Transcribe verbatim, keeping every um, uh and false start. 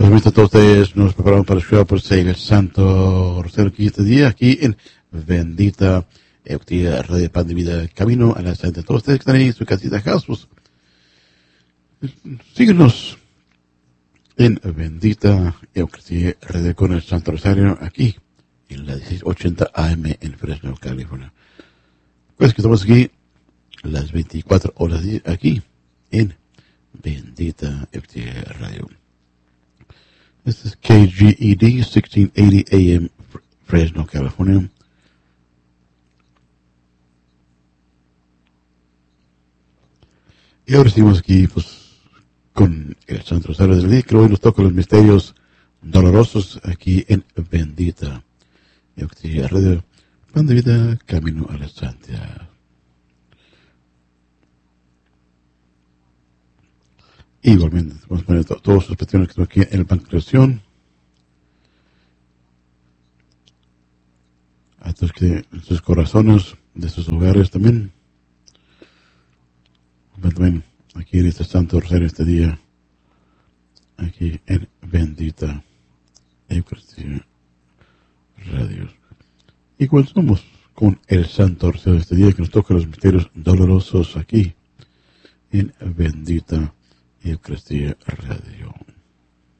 Pues mientras todos ustedes nos preparamos para escuchar por el Santo Rosario aquí este día, aquí en Bendita Eucaristía Radio Pan de Vida, camino a la Santa. Todos ustedes que están ahí en su casita house, pues, síguenos en Bendita Eucaristía Radio con el Santo Rosario aquí en la dieciséis ochenta A M en Fresno, California. Pues que estamos aquí las veinticuatro horas de aquí en Bendita Eucaristía Radio. This is K G E D sixteen eighty A M Fresno, California. Y ahora seguimos aquí pues con el Santo Rosario del día, que hoy nos toca los misterios dolorosos aquí en Bendita Eucaristía Radio, Pan de Vida, camino a la santidad. Igualmente, vamos a poner to- todos sus peticiones que están aquí en el banco de oración. A todos que en sus corazones, de sus hogares también. También aquí en este Santo Rosario este día, aquí en Bendita Eucaristía Radio. Igual somos con el Santo Rosario este día que nos toca los misterios dolorosos aquí en Bendita Eucaristía Radio.